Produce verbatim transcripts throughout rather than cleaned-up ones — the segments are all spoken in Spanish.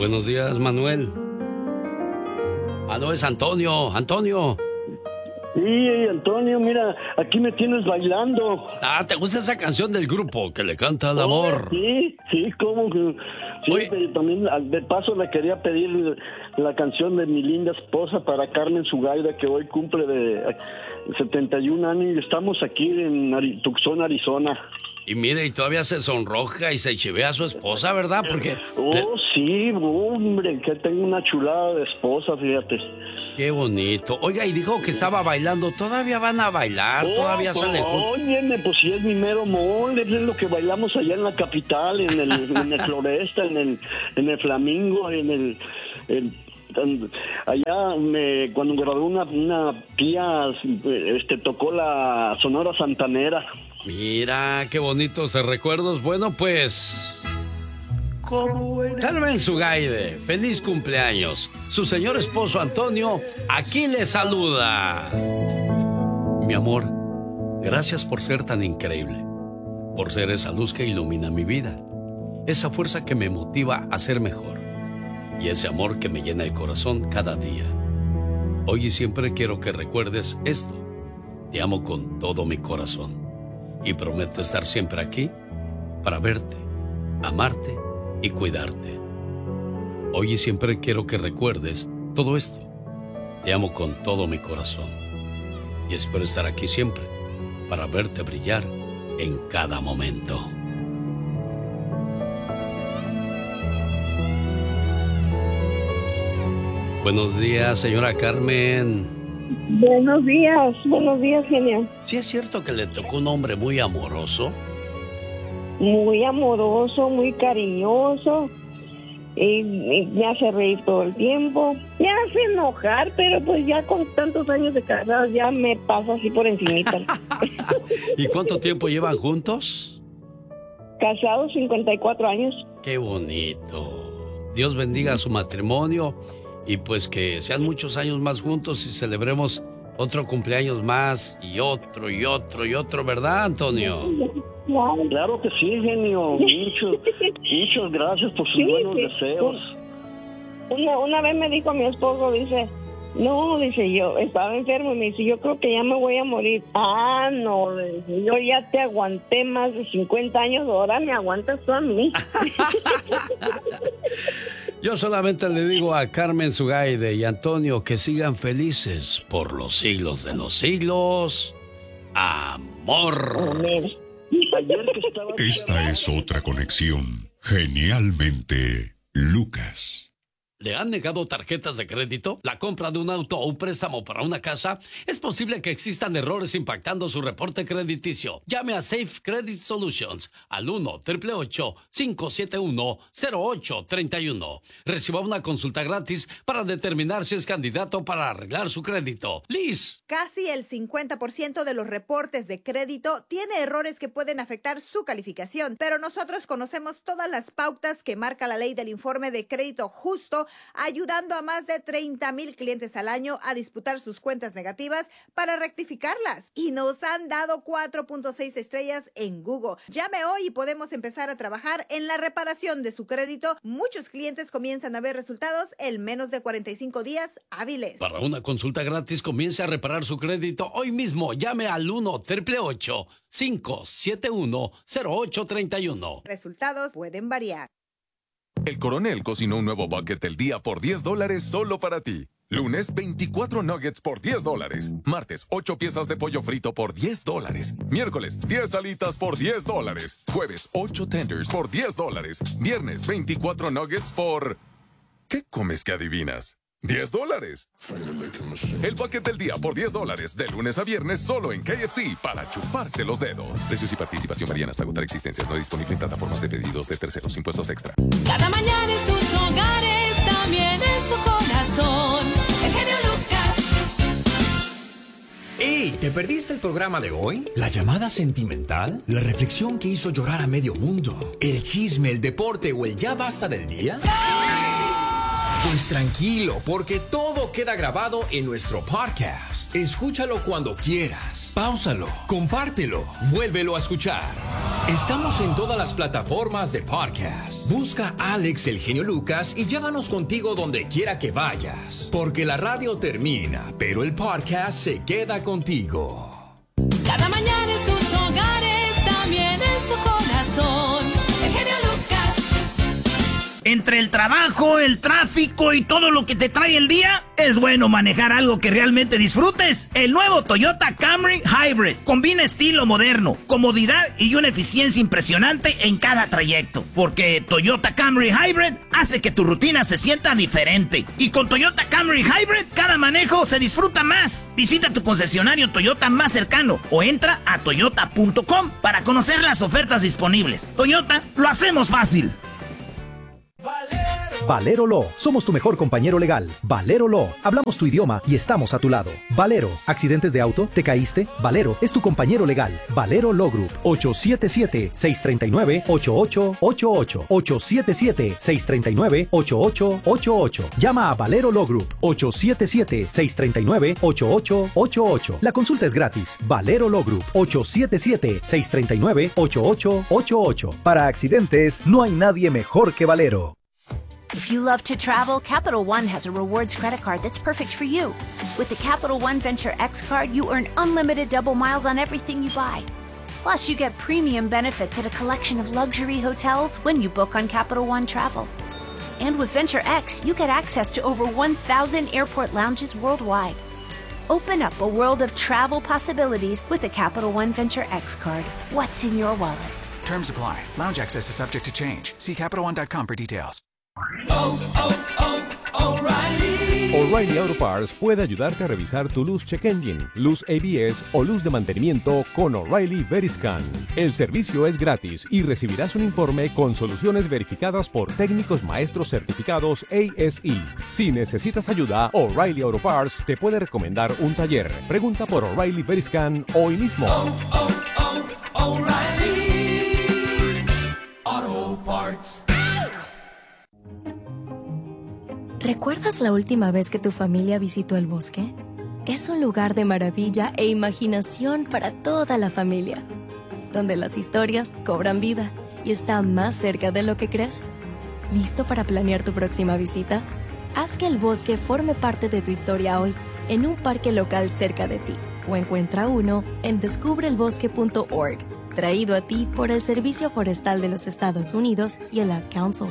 Buenos días, Manuel. Ah, no, es Antonio, Antonio. Sí, Antonio, mira, aquí me tienes bailando. Ah, ¿te gusta esa canción del grupo que le canta al amor? Sí, sí, ¿cómo que? Sí, Oye. también de paso le quería pedir la canción de mi linda esposa para Carmen Zugaida, que hoy cumple de setenta y un años y estamos aquí en Ari- Tucson, Arizona. Y mire, y todavía se sonroja y se chivea a su esposa, ¿verdad? Porque... Oh, le... sí, hombre, que tengo una chulada de esposa, fíjate. Qué bonito. Oiga, y dijo que estaba bailando. ¿Todavía van a bailar? Oh, ¿Todavía sale juntos? Óyeme, pues si es mi mero mole, es lo que bailamos allá en la capital, en el, en el Floresta, en el, en el Flamingo, en el... en- en- allá me, cuando gradué una, una tía, este, tocó la Sonora Santanera. Mira, qué bonitos recuerdos. Bueno, pues... Carmen Zugaide, feliz cumpleaños. Su señor esposo Antonio aquí le saluda. Mi amor, gracias por ser tan increíble, por ser esa luz que ilumina mi vida, esa fuerza que me motiva a ser mejor y ese amor que me llena el corazón cada día. Hoy y siempre quiero que recuerdes esto. Te amo con todo mi corazón y prometo estar siempre aquí para verte, amarte y cuidarte. Hoy y siempre quiero que recuerdes todo esto. Te amo con todo mi corazón y espero estar aquí siempre para verte brillar en cada momento. Buenos días, señora Carmen. Buenos días, buenos días, genio. ¿Sí es cierto que le tocó un hombre muy amoroso? Muy amoroso, muy cariñoso. Y, y me hace reír todo el tiempo. Me hace enojar, pero pues ya con tantos años de casados ya me pasa así por encimita. ¿Y cuánto tiempo llevan juntos? Casados cincuenta y cuatro años. Qué bonito. Dios bendiga su matrimonio y pues que sean muchos años más juntos y celebremos otro cumpleaños más y otro y otro y otro, ¿verdad, Antonio? Claro, Claro que sí, genio. Mucho, muchas gracias por sus Sí, buenos sí. deseos. Una, una vez me dijo mi esposo, dice, no, dice yo, estaba enfermo y me dice, yo creo que ya me voy a morir. Ah, no, dice, yo ya te aguanté más de cincuenta años, ahora me aguantas tú a mí. Yo solamente le digo a Carmen Zugaide y Antonio que sigan felices por los siglos de los siglos. Amor. Ayer que estaba... Esta es otra conexión. Genialmente, Lucas. ¿Le han negado tarjetas de crédito? ¿La compra de un auto o un préstamo para una casa? Es posible que existan errores impactando su reporte crediticio. Llame a Safe Credit Solutions al uno, ocho ocho ocho, cinco siete uno, cero ocho tres uno. Reciba una consulta gratis para determinar si es candidato para arreglar su crédito. Liz. Casi el cincuenta por ciento de los reportes de crédito tiene errores que pueden afectar su calificación, pero nosotros conocemos todas las pautas que marca la ley del informe de crédito justo, ayudando a más de treinta mil clientes al año a disputar sus cuentas negativas para rectificarlas. Y nos han dado cuatro punto seis estrellas en Google. Llame hoy y podemos empezar a trabajar en la reparación de su crédito. Muchos clientes comienzan a ver resultados en menos de cuarenta y cinco días hábiles. Para una consulta gratis, comience a reparar su crédito hoy mismo. Llame al uno, ocho ocho ocho, cinco siete uno, cero ocho tres uno. Resultados pueden variar. El Coronel cocinó un nuevo bucket del día por diez dólares solo para ti. Lunes, veinticuatro nuggets por diez dólares. Martes, ocho piezas de pollo frito por diez dólares. Miércoles, diez alitas por diez dólares. Jueves, ocho tenders por diez dólares. Viernes, veinticuatro nuggets por... ¿Qué comes que adivinas? diez dólares. El bucket del día por diez dólares. De lunes a viernes solo en K F C para chuparse los dedos. Precios y participación varían hasta agotar existencias. No disponible en plataformas de pedidos de terceros. Impuestos extra. Cada mañana en sus hogares, también en su corazón. El genio Lucas. ¡Ey! ¿Te perdiste el programa de hoy? ¿La llamada sentimental? ¿La reflexión que hizo llorar a medio mundo? ¿El chisme, el deporte o el ya basta del día? Pues tranquilo, porque todo queda grabado en nuestro podcast. Escúchalo cuando quieras. Páusalo, compártelo, vuélvelo a escuchar. Estamos en todas las plataformas de podcast. Busca a Alex el Genio Lucas y llévanos contigo donde quiera que vayas. Porque la radio termina, pero el podcast se queda contigo. Cada mañana en sus hogares, también en su corazón. El Genio Lucas. Entre el trabajo, el tráfico y todo lo que te trae el día, es bueno manejar algo que realmente disfrutes. El nuevo Toyota Camry Hybrid combina estilo moderno, comodidad y una eficiencia impresionante en cada trayecto. Porque Toyota Camry Hybrid hace que tu rutina se sienta diferente. Y con Toyota Camry Hybrid, cada manejo se disfruta más. Visita tu concesionario Toyota más cercano o entra a toyota punto com para conocer las ofertas disponibles. Toyota, lo hacemos fácil. Valero Law. Somos tu mejor compañero legal. Valero Law. Hablamos tu idioma y estamos a tu lado. Valero. ¿Accidentes de auto? ¿Te caíste? Valero es tu compañero legal. Valero Law Group. ocho siete siete, seis tres nueve, ocho ocho ocho ocho. ocho siete siete, seis tres nueve, ocho ocho ocho ocho. Llama a Valero Law Group. ocho siete siete, seis tres nueve, ocho ocho ocho ocho. La consulta es gratis. Valero Law Group. ocho siete siete, seis tres nueve, ocho ocho ocho ocho. Para accidentes, no hay nadie mejor que Valero. If you love to travel, Capital One has a rewards credit card that's perfect for you. With the Capital One Venture X card, you earn unlimited double miles on everything you buy. Plus, you get premium benefits at a collection of luxury hotels when you book on Capital One Travel. And with Venture X, you get access to over one thousand airport lounges worldwide. Open up a world of travel possibilities with the Capital One Venture X card. What's in your wallet? Terms apply. Lounge access is subject to change. See Capital One dot com for details. Oh, oh, oh, O'Reilly. O'Reilly Auto Parts puede ayudarte a revisar tu luz check engine, luz A B S o luz de mantenimiento con O'Reilly Veriscan. El servicio es gratis y recibirás un informe con soluciones verificadas por técnicos maestros certificados A S E. Si necesitas ayuda, O'Reilly Auto Parts te puede recomendar un taller. Pregunta por O'Reilly Veriscan hoy mismo. Oh, oh, oh, O'Reilly Auto Parts. ¿Recuerdas la última vez que tu familia visitó el bosque? Es un lugar de maravilla e imaginación para toda la familia, donde las historias cobran vida y están más cerca de lo que crees. ¿Listo para planear tu próxima visita? Haz que el bosque forme parte de tu historia hoy, en un parque local cerca de ti, o encuentra uno en descubre el bosque punto org, traído a ti por el Servicio Forestal de los Estados Unidos y el Ad Council.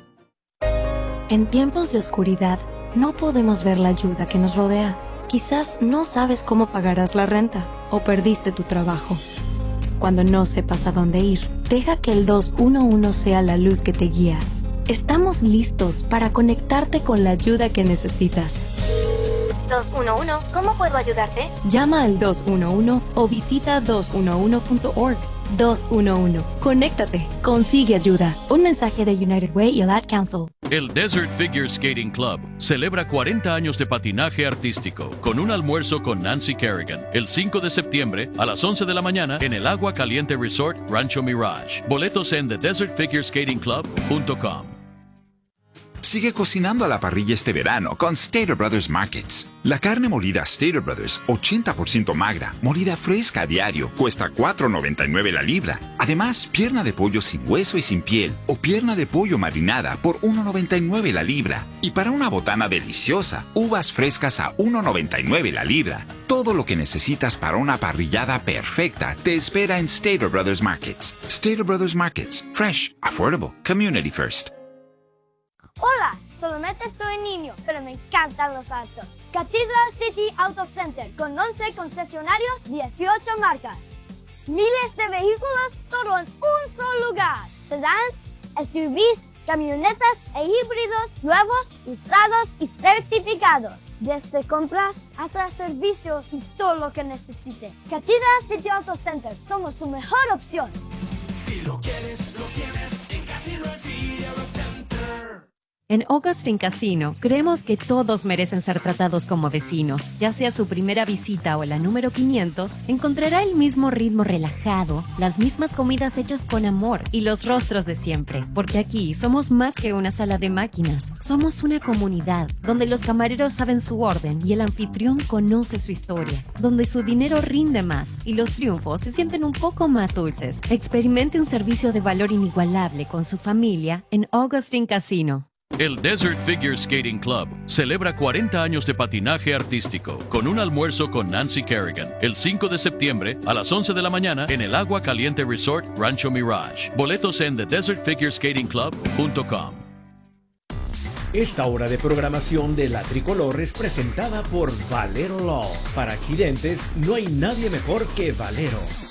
En tiempos de oscuridad, no podemos ver la ayuda que nos rodea. Quizás no sabes cómo pagarás la renta o perdiste tu trabajo. Cuando no sepas a dónde ir, deja que el dos uno uno sea la luz que te guía. Estamos listos para conectarte con la ayuda que necesitas. dos uno uno, ¿cómo puedo ayudarte? Llama al dos uno uno o visita dos uno uno punto org. dos uno uno. Conéctate. Consigue ayuda. Un mensaje de United Way y el Ad Council. El Desert Figure Skating Club celebra cuarenta años de patinaje artístico con un almuerzo con Nancy Kerrigan el cinco de septiembre a las once de la mañana en el Agua Caliente Resort Rancho Mirage. Boletos en the desert figure skating club punto com. Sigue cocinando a la parrilla este verano con Stater Brothers Markets. La carne molida Stater Brothers, ochenta por ciento magra, molida fresca a diario, cuesta cuatro noventa y nueve la libra. Además, pierna de pollo sin hueso y sin piel o pierna de pollo marinada por uno noventa y nueve la libra. Y para una botana deliciosa, uvas frescas a uno noventa y nueve la libra. Todo lo que necesitas para una parrillada perfecta te espera en Stater Brothers Markets. Stater Brothers Markets. Fresh, affordable, community first. Hola, solamente soy niño, pero me encantan los autos. Cathedral City Auto Center con once concesionarios, dieciocho marcas. Miles de vehículos, todo en un solo lugar. Sedans, S U Vs, camionetas e híbridos, nuevos, usados y certificados. Desde compras hasta servicio y todo lo que necesite. Cathedral City Auto Center, somos su mejor opción. Si lo quieres, lo tienes en Cathedral City Auto Center. En Augustine Casino, creemos que todos merecen ser tratados como vecinos. Ya sea su primera visita o la número quinientos, encontrará el mismo ritmo relajado, las mismas comidas hechas con amor y los rostros de siempre. Porque aquí somos más que una sala de máquinas. Somos una comunidad donde los camareros saben su orden y el anfitrión conoce su historia. Donde su dinero rinde más y los triunfos se sienten un poco más dulces. Experimente un servicio de valor inigualable con su familia en Augustine Casino. El Desert Figure Skating Club celebra cuarenta años de patinaje artístico con un almuerzo con Nancy Kerrigan el cinco de septiembre a las once de la mañana en el Agua Caliente Resort Rancho Mirage. Boletos en the desert figure skating club punto com. Esta hora de programación de La Tricolor es presentada por Valero Law. Para accidentes no hay nadie mejor que Valero.